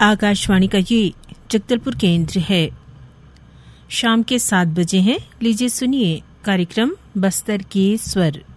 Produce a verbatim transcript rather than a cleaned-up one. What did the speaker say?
आकाशवाणी का ये जगदलपुर केंद्र है। शाम के सात बजे हैं। लीजिए सुनिए कार्यक्रम बस्तर के स्वर।